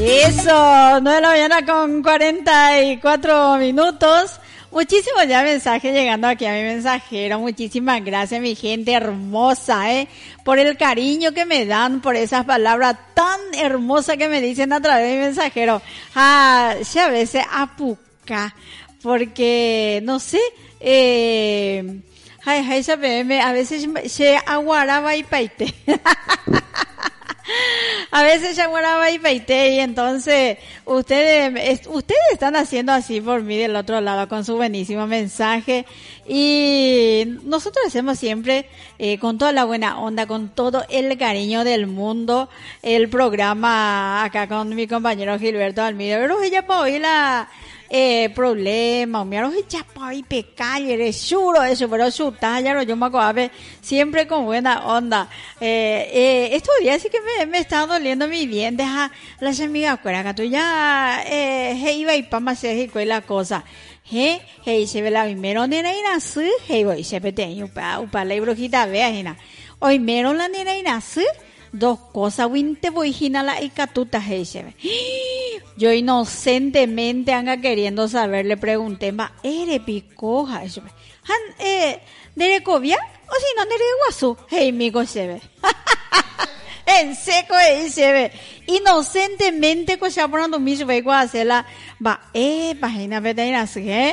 Eso, 9 de la mañana con 44 minutos. Muchísimos ya mensajes llegando aquí a mi mensajero. Muchísimas gracias, mi gente hermosa, por el cariño que me dan, por esas palabras tan hermosas que me dicen a través de mi mensajero. Ya a veces apuca, porque, no sé, a veces se aguaraba y paite. A veces ya moraba y peité, y entonces ustedes están haciendo así por mí del otro lado con su buenísimo mensaje, y nosotros hacemos siempre con toda la buena onda, con todo el cariño del mundo, el programa acá con mi compañero Gilberto Almeida. Pero ella para hoy problema, mi arroz ya para hoy pecalle, juro eso, pero su talla, yo me acuerdo siempre con buena onda. Estos días sí que me está doliendo mi diente, las amigas fuera que tú ya iba y pa más y la cosa. Se ve la primero nena y nací, voy se pete upa la brujita vea hina. Hoy mero la nena y nací, dos cosas winte voy hina la icatuta se ve. Yo inocentemente anga queriendo saber, le pregunté, ¿eres picoja? ¿Dere cobia? O si no, dere guasu. Migo se ve. En seco se ve. Inocentemente, cosa por no mismo, voy a hacerla, página veterinaria,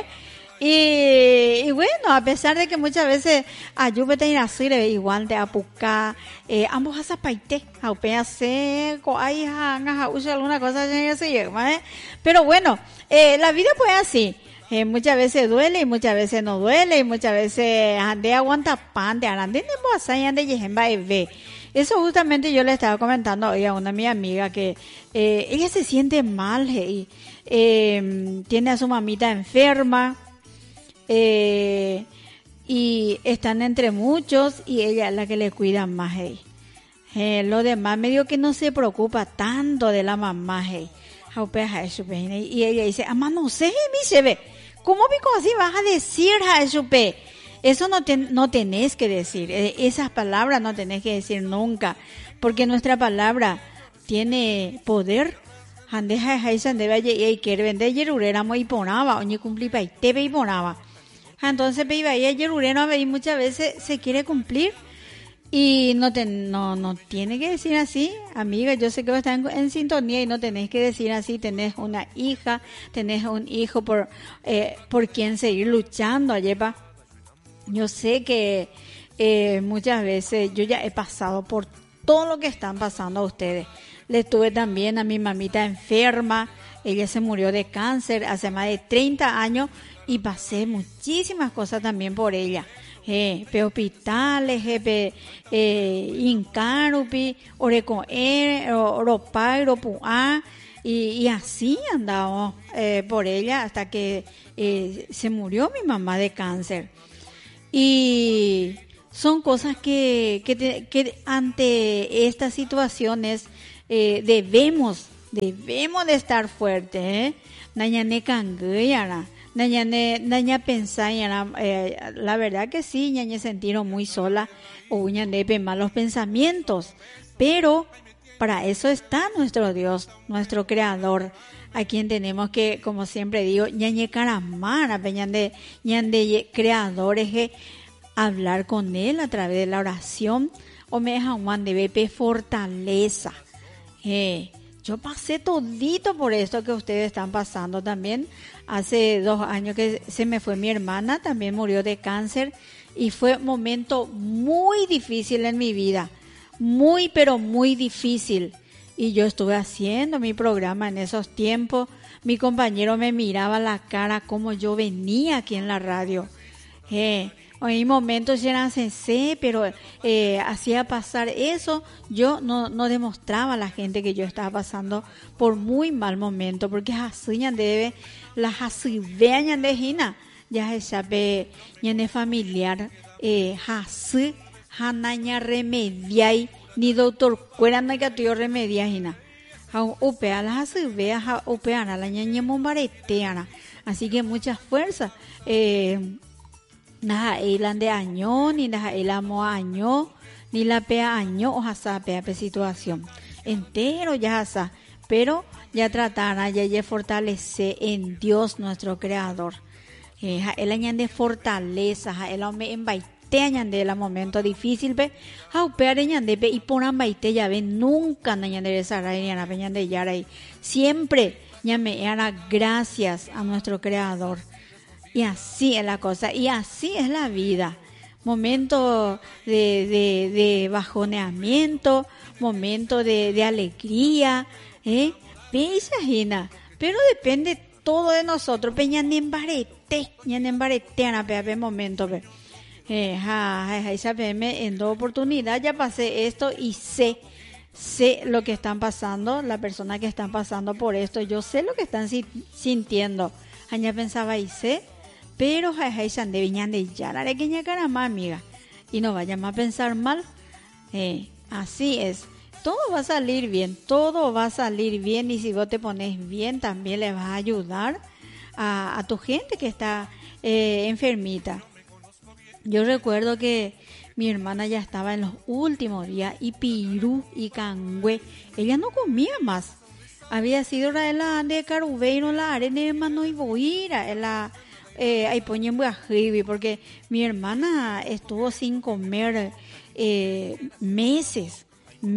y bueno, a pesar de que muchas veces ayúdate a ir igual de apucar, ambos hasta paite, aupea seco, hay usa alguna cosa se pero bueno, la vida pues así, muchas veces duele y muchas veces no duele, y muchas veces ande aguanta pan de arande de boasa y ande yejemba y ve. Eso justamente yo le estaba comentando hoy a una mi amiga que ella se siente mal y tiene a su mamita enferma. Y están entre muchos y ella es la que le cuida más. Lo demás medio que no se preocupa tanto de la mamá. Y ella dice, mamá, no sé, mi se ve, ¿cómo pico así vas a decir eso? No tenés que decir, esas palabras no tenés que decir nunca, porque nuestra palabra tiene poder. Handeja haisan de valle y quiere vender yerurera muy ponaba, oñi cumplí pa y tebe y ponaba. Entonces iba y yerurera y muchas veces se quiere cumplir y no tiene que decir así, amiga. Yo sé que vos estás en sintonía y no tenés que decir así. Tenés una hija, tenés un hijo por quien seguir luchando, ayepa. Yo sé que muchas veces yo ya he pasado por todo lo que están pasando a ustedes. Le tuve también a mi mamita enferma. Ella se murió de cáncer hace más de 30 años y pasé muchísimas cosas también por ella. Pe hospitales, incarupi, oropay, opuá, y así andamos por ella hasta que se murió mi mamá de cáncer. Y son cosas que ante estas situaciones debemos de estar fuertes, nañane canguyara, naña pensar, la verdad que sí, ñañe sentieron muy sola, o ñanepe malos pensamientos, pero para eso está nuestro Dios, nuestro Creador, a quien tenemos que, como siempre digo, ñañe caramara, ñande creadores, hablar con Él a través de la oración, o me deja un de bepe fortaleza. Yo pasé todito por esto que ustedes están pasando también. Hace 2 años que se me fue mi hermana, también murió de cáncer y fue un momento muy difícil en mi vida, muy pero muy difícil. Y yo estuve haciendo mi programa en esos tiempos. Mi compañero me miraba la cara como yo venía aquí en la radio. En momentos eran sensé, pero hacía pasar eso. Yo no demostraba a la gente que yo estaba pasando por muy mal momento, porque así debe las así vean de hina ya se sabe ñane familiar así hanaña remediai ni doctor cueran que tío remedia hina upea las así vea upea la ñañe mombareteana. Así que mucha fuerza. Naja elan de año, ni naja elamo año, ni la pea año, o hasa pea pe situación. Entero ya hasa. Pero ya tratan, ya fortalece en Dios nuestro Creador. Él añade fortaleza, él me embaite añade el momento difícil, ve, aupear añade, ve, y por ambaite ya ve, nunca añade esa raya, añade ya ahí. Siempre, ya me hará gracias a nuestro Creador. Y así es la cosa, y así es la vida. Momento de bajoneamiento, momento de alegría, pero depende todo de nosotros, pe ñande embarete ana pe momento pe. En dos oportunidades ya pasé esto y sé lo que están pasando, la persona que están pasando por esto, yo sé lo que están sintiendo. Aña pensaba y sé, pero de viñande ya la pequeña caramba, amiga, y no vaya más a pensar mal. Así es, todo va a salir bien, todo va a salir bien, y si vos te pones bien también le vas a ayudar a tu gente que está enfermita. Yo recuerdo que mi hermana ya estaba en los últimos días y pirú y cangüe, ella no comía más. Había sido la de carubeiro la arena hermano y boira la ahí ponen porque mi hermana estuvo sin comer meses.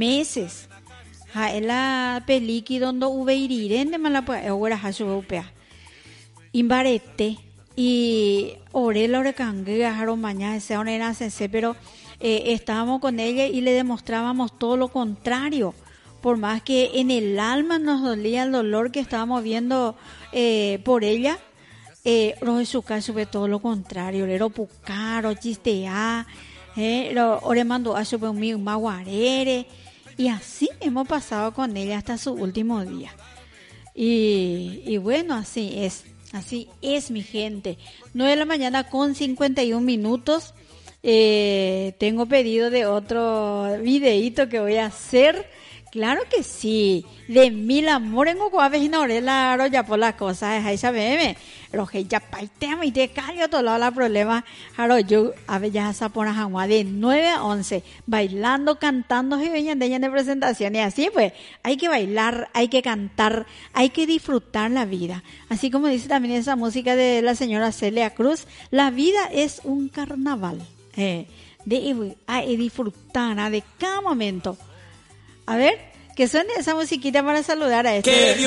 La película donde hubo irirén de mala pues ahora ha subido pea. Imbarete y oré la orecangue ajaron mañana ese era sense, pero estábamos con ella y le demostrábamos todo lo contrario. Por más que en el alma nos dolía el dolor que estábamos viendo por ella, Rojesuca sube todo lo contrario, era pucaro, chistea, ore mandó a subir un maguarere, y así hemos pasado con ella hasta su último día. Y bueno, así es mi gente. 9 de la mañana con 51 minutos. Tengo pedido de otro videíto que voy a hacer. Claro que sí, de mil amores en Ocoa vecina orela ya por las cosas ahí sabeme, roje ya paitema y te calio todo la problema, haro yo a ver ya sapona jamua de 9 a 11 bailando, cantando y venían de presentación, y así pues hay que bailar, hay que cantar, hay que disfrutar la vida, así como dice también esa música de la señora Celia Cruz, la vida es un carnaval, de disfrutar de cada momento. A ver, que suene esa musiquita para saludar a este.